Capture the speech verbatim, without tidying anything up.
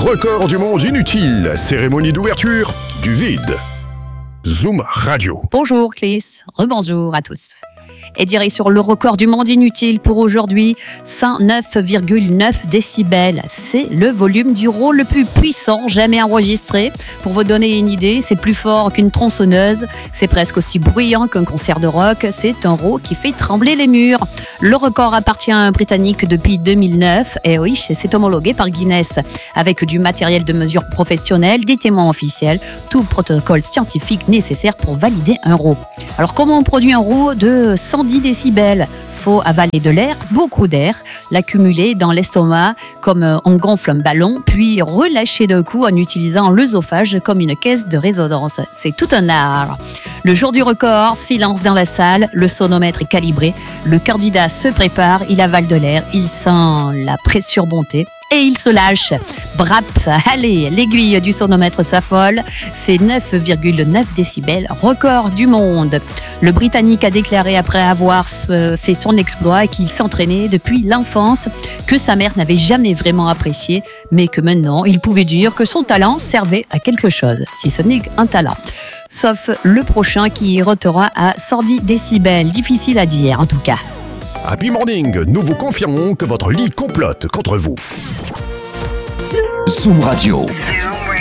Record du monde inutile, cérémonie d'ouverture du vide. Zoom Radio. Bonjour Clis, rebonjour à tous. Et direct sur le record du monde inutile pour aujourd'hui, cent neuf virgule neuf décibels. C'est le volume du rot le plus puissant jamais enregistré. Pour vous donner une idée, c'est plus fort qu'une tronçonneuse. C'est presque aussi bruyant qu'un concert de rock. C'est un rot qui fait trembler les murs. Le record appartient à un Britannique depuis deux mille neuf. Et oui, c'est homologué par Guinness. Avec du matériel de mesure professionnel, des témoins officiels, tout protocole scientifique nécessaire pour valider un rot. Alors comment on produit un rot de cent dix décibels? Faut avaler de l'air, beaucoup d'air, l'accumuler dans l'estomac comme on gonfle un ballon, puis relâcher d'un coup en utilisant l'œsophage comme une caisse de résonance. C'est tout un art. Le jour du record, silence dans la salle, le sonomètre est calibré, le candidat se prépare, il avale de l'air, il sent la pression monter. Et il se lâche. Brap, allez, l'aiguille du sonomètre s'affole, fait neuf virgule neuf décibels, record du monde. Le Britannique a déclaré après avoir fait son exploit qu'il s'entraînait depuis l'enfance, que sa mère n'avait jamais vraiment apprécié, mais que maintenant il pouvait dire que son talent servait à quelque chose, si ce n'est qu'un talent. Sauf le prochain qui rotera à cent dix décibels, difficile à dire en tout cas. Happy Morning, nous vous confirmons que votre lit complote contre vous. Zoom Radio.